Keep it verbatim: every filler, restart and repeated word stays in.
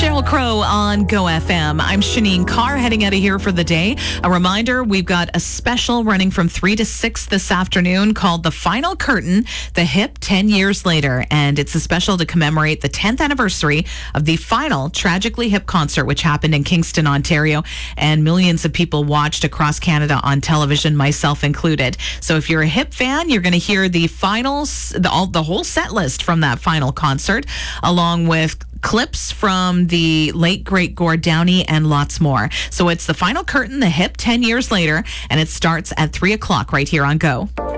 Sheryl Crow on Go F M. I'm Shanine Carr heading out of here for the day. A reminder, we've got a special running from three to six this afternoon called The Final Curtain, The Hip ten years Later. And it's a special to commemorate the tenth anniversary of the final Tragically Hip concert, which happened in Kingston, Ontario. And millions of people watched across Canada on television, myself included. So if you're a Hip fan, you're going to hear the finals, the, all, the whole set list from that final concert, along with clips from the late, great Gord Downie and lots more. So it's The Final Curtain, The Hip ten years Later, and it starts at three o'clock right here on Go.